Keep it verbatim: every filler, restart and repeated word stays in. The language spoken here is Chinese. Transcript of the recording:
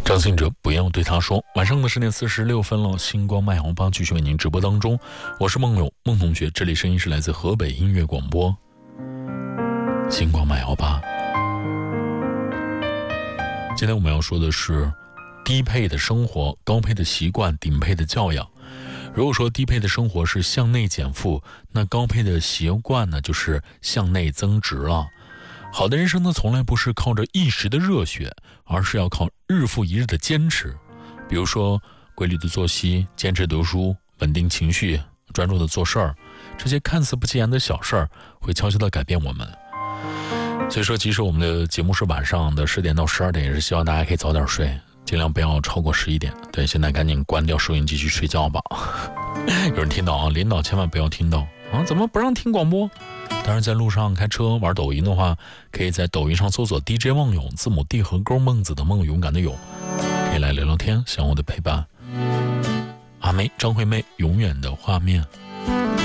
张信哲不要对他说。晚上的十点四十六分了，星光麦阳吧继续为您直播当中，我是梦勇梦同学，这里声音是来自河北音乐广播星光麦阳吧。今天我们要说的是低配的生活，高配的习惯，顶配的教养。如果说低配的生活是向内减负，那高配的习惯呢就是向内增值了。好的人生呢，从来不是靠着一时的热血，而是要靠日复一日的坚持。比如说规律的作息，坚持读书，稳定情绪，专注的做事儿，这些看似不起眼的小事儿会悄悄地改变我们。所以说即使我们的节目是晚上的十点到十二点，也是希望大家可以早点睡，尽量不要超过十一点。对，现在赶紧关掉收音机去睡觉吧。有人听到啊，领导千万不要听到啊，怎么不让听广播？当然在路上开车玩抖音的话，可以在抖音上搜索 D J 梦勇，字母 D 和勾，孟子的梦，勇敢的勇，可以来聊聊天，想我的陪伴。阿梅张惠妹永远的画面。